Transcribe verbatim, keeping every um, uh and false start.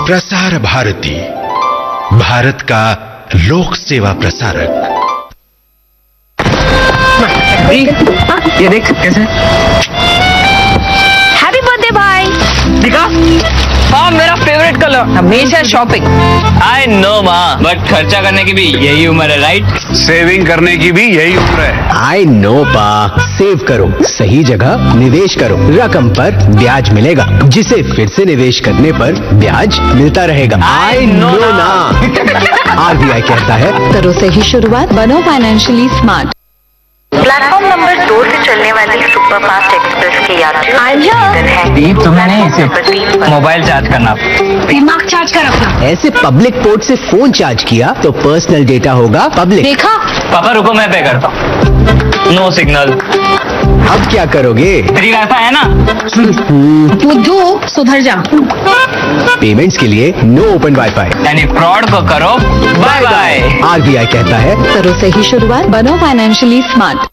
प्रसार भारती, भारत का लोक सेवा प्रसारक। ये देख कैसे। हैप्पी बर्थडे भाई। दिखा। हाँ मेरा फेवरेट कलर। हमेशा शॉपिंग। आई नो माँ, बट खर्चा करने की भी यही उम्र है, राइट? सेविंग करने की भी यही उम्र है। आई नो पा, सेव करो, सही जगह निवेश करो, रकम पर ब्याज मिलेगा, जिसे फिर से निवेश करने पर ब्याज मिलता रहेगा। आई नो ना। आरबीआई कहता है, करो सही शुरुआत, बनो फाइनेंशियली स्मार्ट। प्लेटफॉर्म नंबर दो से चलने वाली सुपरफास्ट एक्सप्रेस के यात्री दीप, तुम्हें नहीं सिर्फ मोबाइल चार्ज करना, दिमाग चार्ज कर अपना। ऐसे पब्लिक पोर्ट से फोन चार्ज किया तो पर्सनल डेटा होगा पब्लिक। देखा? पापा रुको, मैं पे करता हूँ। No signal. अब क्या करोगे? फ्री वाईफाई है ना? बुद्धू सुधर जा। पेमेंट्स के लिए नो ओपन वाईफाई, यानी फ्रॉड को करो बाय बाय। आरबीआई कहता है, करो सही शुरुआत, बनो फाइनेंशियली स्मार्ट।